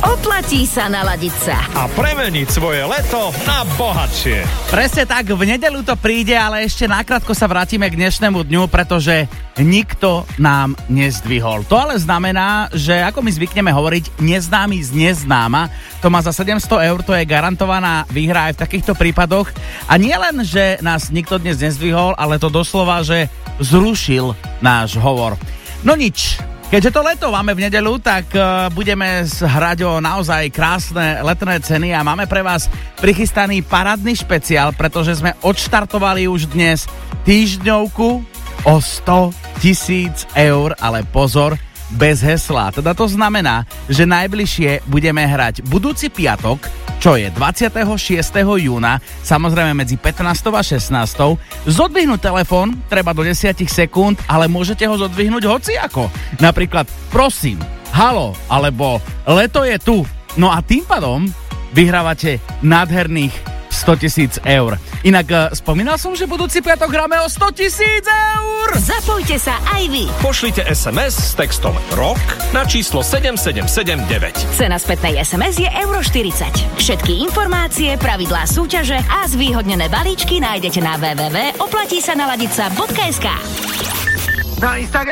Oplatí sa naladiť sa. A premeniť svoje leto na bohatšie. Presne tak, v nedeľu to príde, ale ešte nakrátko sa vrátime k dnešnému dňu, pretože nikto nám nezdvihol. To ale znamená, že ako my zvykneme hovoriť, neznámy z neznáma, to má za 700 eur, to je garantovaná výhra aj v takýchto prípadoch. A nie len, že nás nikto dnes nezdvihol, ale to doslova, že zrušil náš hovor. No nič. Keďže to leto máme v nedeľu, tak budeme hrať o naozaj krásne letné ceny a máme pre vás prichystaný parádny špeciál, pretože sme odštartovali už dnes týždňovku o 100 000 eur, ale pozor, bez hesla. Teda to znamená, že najbližšie budeme hrať budúci piatok, čo je 26. júna, samozrejme medzi 15. a 16. Zodvihnúť telefón, treba do 10 sekúnd, ale môžete ho zodvihnúť hociako. Napríklad prosím, halo, alebo leto je tu. No a tým pádom vyhrávate nádherných 100 000 eur. Inak spomínal som, že budúci piatok hráme o 100 000 eur. Zapojte sa aj vy. Pošlite SMS s textom ROK na číslo 7779. Cena spätnej SMS je €40. Všetky informácie, pravidlá súťaže a zvýhodnené balíčky nájdete na www.oplatísanaladica.sk. Na Instagrame